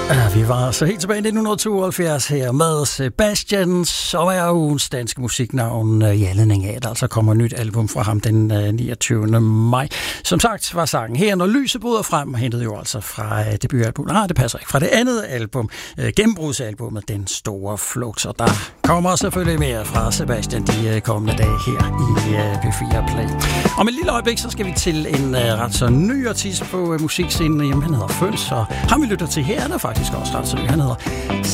Ja, vi var så helt tilbage i 1972 her med Sebastian, som er ugens danske musiknavn i anledning af, der altså kommer et nyt album fra ham den 29. maj. Som sagt var sangen her, Når lyset bryder frem, hentet jo altså fra debutalbum. Nej, det passer ikke. Fra det andet album, gennembrudsalbummet Den Store Flugt. Og der kommer selvfølgelig mere fra Sebastian de kommende dage her i P4 Play. Om et lille øjeblik, så skal vi til en ret så ny artist på musikscenen. Jamen, han hedder Føls, og ham vi lytter til her, er der faktisk også ret så ny. Han hedder